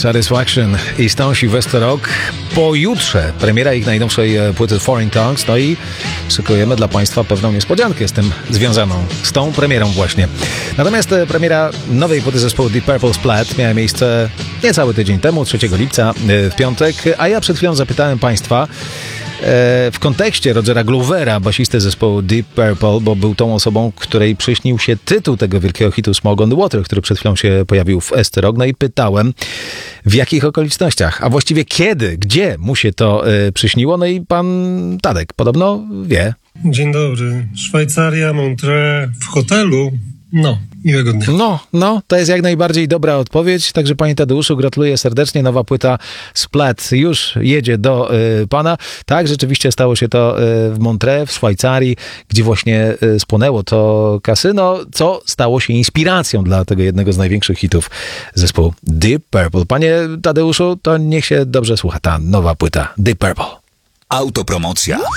Satisfaction i Stone Sylvester Rock. Pojutrze premiera ich najnowszej płyty Foreign Tongues, no i szykujemy dla Państwa pewną niespodziankę z tym związaną, z tą premierą właśnie. Natomiast premiera nowej płyty zespołu Deep Purple Splat miała miejsce niecały tydzień temu, 3 lipca, w piątek, a ja przed chwilą zapytałem Państwa w kontekście Rogera Gloovera, basisty zespołu Deep Purple, bo był tą osobą, której przyśnił się tytuł tego wielkiego hitu Smoke on the Water, który przed chwilą się pojawił w Esterog. No i pytałem, w jakich okolicznościach, a właściwie kiedy, gdzie mu się to przyśniło. No i pan Tadek podobno wie. Dzień dobry. Szwajcaria, Montreux, w hotelu. No, miłego dnia. No, to jest jak najbardziej dobra odpowiedź. Także panie Tadeuszu, gratuluję serdecznie. Nowa płyta Splat już jedzie do pana. Tak, rzeczywiście stało się to w Montreux, w Szwajcarii, gdzie właśnie spłonęło to kasyno, co stało się inspiracją dla tego jednego z największych hitów zespołu Deep Purple. Panie Tadeuszu, to niech się dobrze słucha ta nowa płyta Deep Purple. Autopromocja.